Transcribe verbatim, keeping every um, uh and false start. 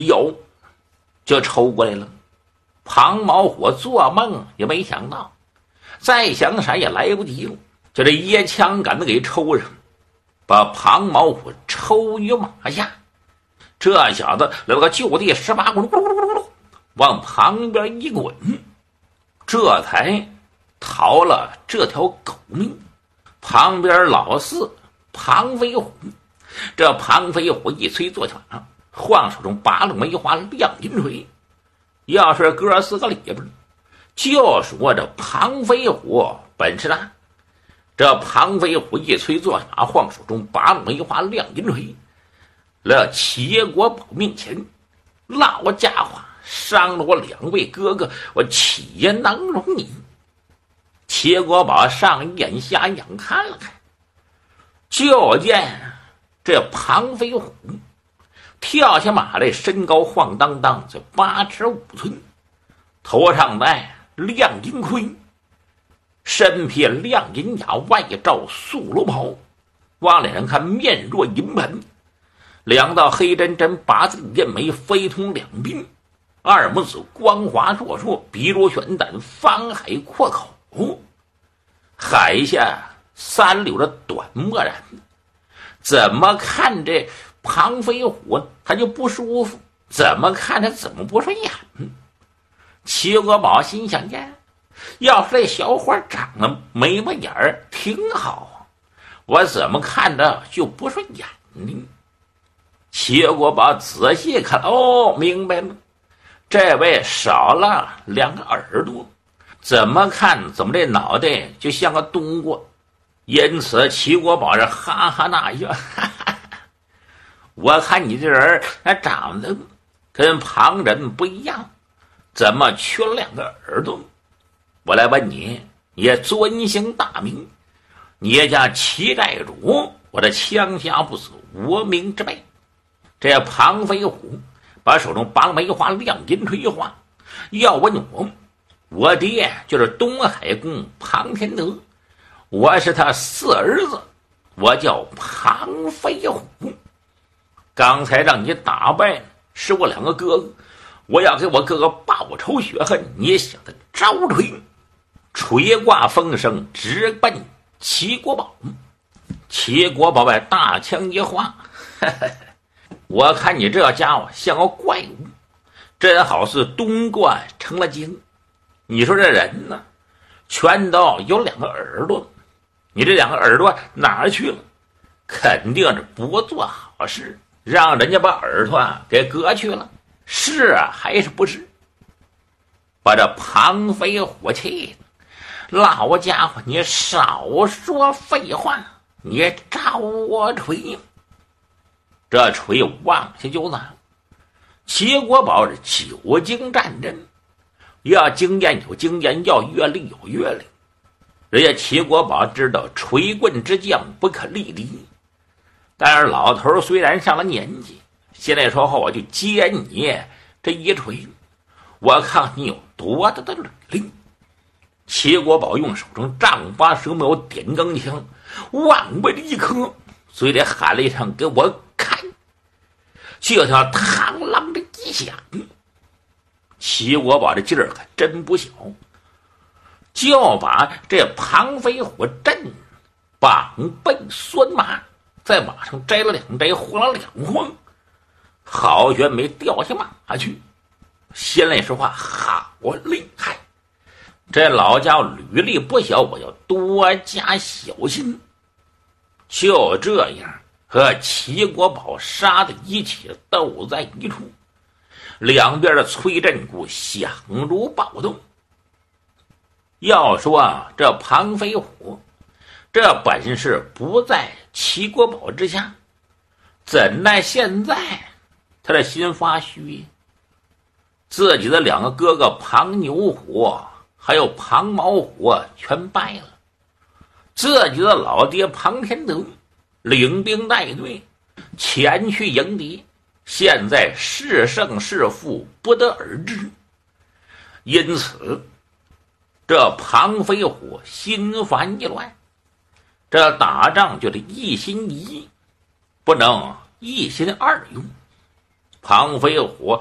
有，就抽过来了。庞毛虎做梦也没想到，再想闪也来不及了，就这掖枪杆子给抽上，把庞毛虎抽于马下。这小子来了个就地十八滚，往旁边一滚，这才逃了这条狗命。旁边老四庞飞虎，这庞飞虎一催坐墙上，晃手中八路梅花亮银锤。要是哥四个里边，就说这庞飞虎本事大。这庞飞虎一催坐马，晃手中八路梅花亮银锤，了齐国宝面前，老家伙，伤了我两位哥哥，我岂能容你？齐国宝上眼下眼看了看，就见这庞飞虎跳下马来，身高晃荡荡，这八尺五寸，头上戴亮银盔，身披亮银甲，外罩素罗袍，往脸上看面若银盆，两道黑针针八字印眉飞通两鬓，二母子光滑烁烁，鼻如悬胆，方海阔口，海下三绺的短墨染，怎么看这庞飞虎他就不舒服，怎么看他怎么不顺眼。齐国宝心想呀，要是这小伙长得眉毛眼儿挺好，我怎么看着就不顺眼呢？齐国宝仔细看，哦，明白了，这位少了两个耳朵，怎么看怎么这脑袋就像个冬瓜。因此齐国宝是哈哈大笑，哈哈，我看你这人还长得跟旁人不一样，怎么缺了两个耳朵？我来问你，你尊姓大名？你家齐寨主，我的枪下不死无名之辈。这庞飞虎把手中拔梅花亮银锤花，要问我，我爹就是东海公庞天德，我是他四儿子，我叫庞飞虎。刚才让你打败是我两个哥哥，我要给我哥哥报仇雪恨，你想的招锤？锤挂风声直奔齐国宝。齐国宝把大枪一划，呵呵，我看你这家伙像个怪物，真好似冬瓜成了精。你说这人呢，全都有两个耳朵，你这两个耳朵哪儿去了？肯定是不做好事，让人家把耳朵给割去了，是啊还是不是？把这庞飞虎气的，老家伙，你少说废话，你招我锤！这锤往下就打。齐国宝是久经战争，要经验有经验，要阅历有阅历。人家齐国宝知道锤棍之将不可力敌，但是老头虽然上了年纪，现在说话我就接你这一锤，我看你有多大的履历。齐国宝用手中丈八蛇矛点钢枪往外一磕，嘴里喊了一声给我看，就像螳螂的一响。齐国宝这劲儿可真不小，就把这庞飞虎震绑背拴马，在马上摘了两摘，晃了两晃，好悬没掉下马去。心里说话，好厉害，这老家伙履历不小，我要多加小心。就这样和齐国宝杀的一起斗在一处，两边的催阵鼓响如暴动。要说啊，这庞飞虎这本事不在齐国宝之下，怎奈现在他的心发虚，自己的两个哥哥庞牛虎还有庞毛虎全败了，自己的老爹庞天德领兵带队前去迎敌，现在是胜是负不得而知。因此这庞飞虎心烦意乱，这打仗就得一心一意，不能一心二用。 庞飞虎